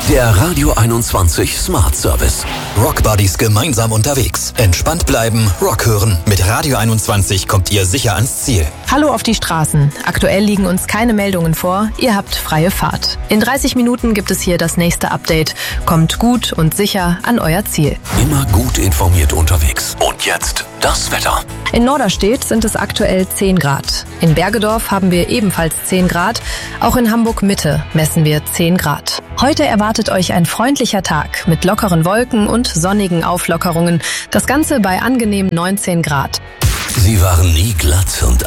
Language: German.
Der Radio 21 Smart Service. Rockbuddies gemeinsam unterwegs. Entspannt bleiben, Rock hören. Mit Radio 21 kommt ihr sicher ans Ziel. Hallo auf die Straßen. Aktuell liegen uns keine Meldungen vor. Ihr habt freie Fahrt. In 30 Minuten gibt es hier das nächste Update. Kommt gut und sicher an euer Ziel. Immer gut informiert unterwegs. Und jetzt das Wetter. In Norderstedt sind es aktuell 10 Grad. In Bergedorf haben wir ebenfalls 10 Grad. Auch in Hamburg-Mitte messen wir 10 Grad. Heute erwartet euch ein freundlicher Tag mit lockeren Wolken und sonnigen Auflockerungen. Das Ganze bei angenehm 19 Grad. Sie waren nie glatt und